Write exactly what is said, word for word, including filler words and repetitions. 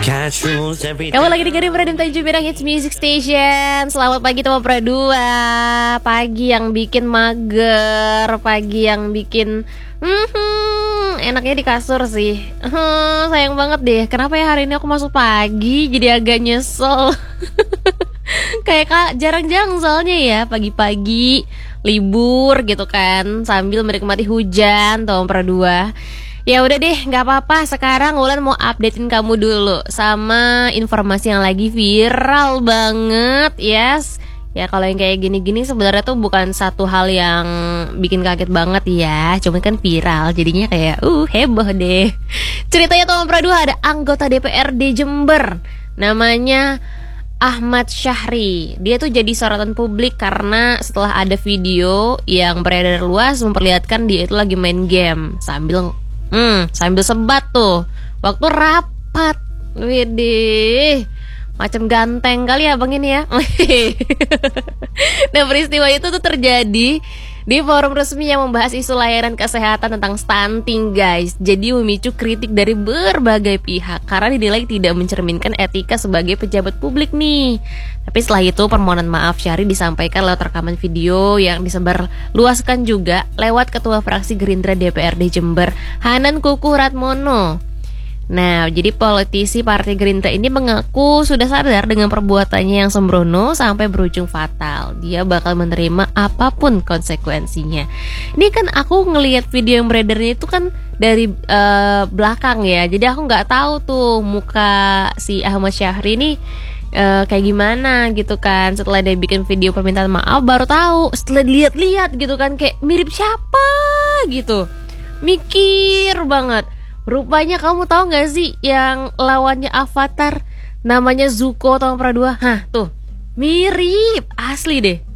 Kamu lagi dengerin Bradem Tanjung Pinang Hits Music Station. Selamat pagi teman Pradua. Pagi yang bikin mager, pagi yang bikin hmm, enaknya di kasur sih. hmm, Sayang banget deh, kenapa ya hari ini aku masuk pagi, jadi agak nyesel. Kayak kak jarang-jarang soalnya ya pagi-pagi libur gitu kan, sambil menikmati hujan teman Pradua. Ya udah deh, nggak apa-apa. Sekarang Wulan mau updatein kamu dulu sama informasi yang lagi viral banget, yes. Ya kalau yang kayak gini-gini sebenarnya tuh bukan satu hal yang bikin kaget banget ya, cuman kan viral, jadinya kayak uh heboh deh. Ceritanya teman Pradua, ada anggota D P R D Jember, namanya Ahmad Syahri. Dia tuh jadi sorotan publik karena setelah ada video yang beredar luas memperlihatkan dia itu lagi main game sambil Hmm, sambil sebat tuh waktu rapat. Widih, macam ganteng kali ya bang ini ya. Nah peristiwa itu tuh terjadi di forum resmi yang membahas isu layanan kesehatan tentang stunting guys. Jadi memicu kritik dari berbagai pihak karena dinilai tidak mencerminkan etika sebagai pejabat publik nih. Tapi setelah itu permohonan maaf Syahri disampaikan lewat rekaman video yang disebar luaskan juga lewat Ketua Fraksi Gerindra D P R D Jember, Hanan Kukuh Ratmono. Nah, jadi politisi Partai Gerindra ini mengaku sudah sadar dengan perbuatannya yang sembrono sampai berujung fatal. Dia bakal menerima apapun konsekuensinya. Ini kan aku ngelihat video yang beredarnya itu kan dari uh, belakang ya. Jadi aku nggak tahu tuh muka si Ahmad Syahri ini uh, kayak gimana gitu kan. Setelah dia bikin video permintaan maaf baru tahu. Setelah dilihat-lihat gitu kan kayak mirip siapa gitu. Mikir banget. Rupanya kamu tahu gak sih yang lawannya Avatar namanya Zuko atau Pradua? Hah tuh mirip asli deh.